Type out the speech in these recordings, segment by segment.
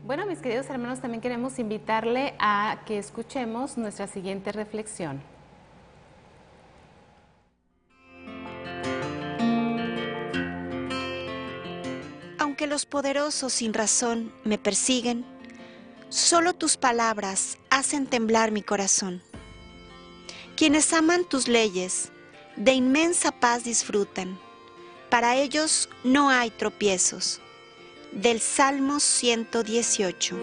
Bueno, mis queridos hermanos, también queremos invitarle a que escuchemos nuestra siguiente reflexión. Aunque los poderosos sin razón me persiguen, solo tus palabras hacen temblar mi corazón. Quienes aman tus leyes, de inmensa paz disfrutan. Para ellos no hay tropiezos. Del Salmo 118.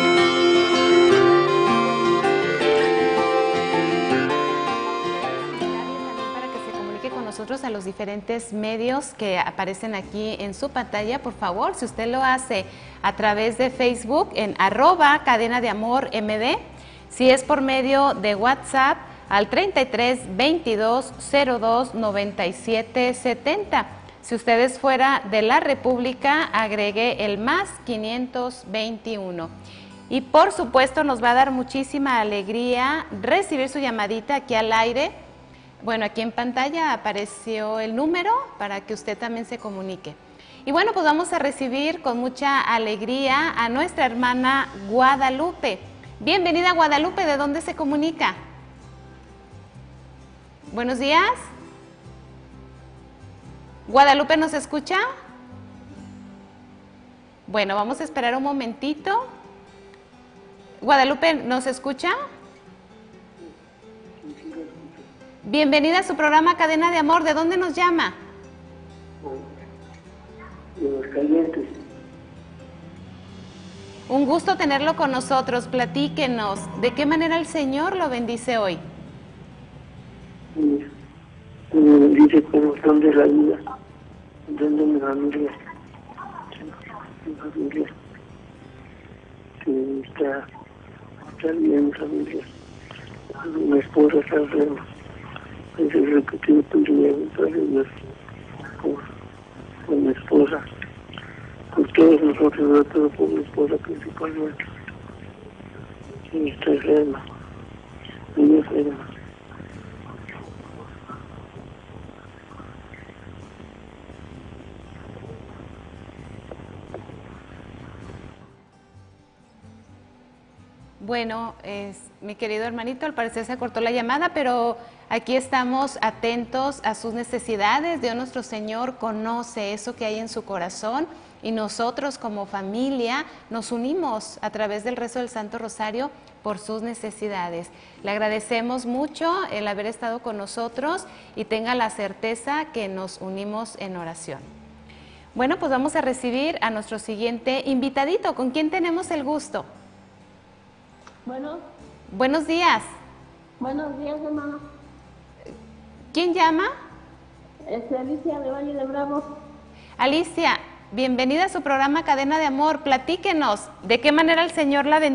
Para que se comunique con nosotros a los diferentes medios que aparecen aquí en su pantalla, por favor, si usted lo hace a través de Facebook en @cadenadeamormd, si es por medio de WhatsApp al 33 22 02 97 70. Si usted es fuera de la República, agregue el más 521. Y por supuesto nos va a dar muchísima alegría recibir su llamadita aquí al aire. Bueno, aquí en pantalla apareció el número para que usted también se comunique. Y bueno, pues vamos a recibir con mucha alegría a nuestra hermana Guadalupe. Bienvenida, Guadalupe, ¿de dónde se comunica? Buenos días. Guadalupe, ¿nos escucha? Bueno, vamos a esperar un momentito. Guadalupe, ¿nos escucha? Bienvenida a su programa Cadena de Amor. ¿De dónde nos llama? De Aguascalientes. Un gusto tenerlo con nosotros. Platíquenos, ¿de qué manera el Señor lo bendice hoy? Me bendice con los don de la vida, dando mi familia, que está bien mi familia. Mi esposa está enferma. Es lo que quiero pedirle a Dios por mi esposa, por todos nosotros, sobre todo por mi esposa principalmente. Y está enferma, muy enferma. Bueno, mi querido hermanito, al parecer se cortó la llamada, pero aquí estamos atentos a sus necesidades. Dios nuestro Señor conoce eso que hay en su corazón y nosotros como familia nos unimos a través del rezo del Santo Rosario por sus necesidades. Le agradecemos mucho el haber estado con nosotros y tenga la certeza que nos unimos en oración. Bueno, pues vamos a recibir a nuestro siguiente invitadito. ¿Con quién tenemos el gusto? Bueno. Buenos días. Buenos días, hermano. ¿Quién llama? Alicia de Valle de Bravo. Alicia, bienvenida a su programa Cadena de Amor. Platíquenos, ¿de qué manera el Señor la bendice?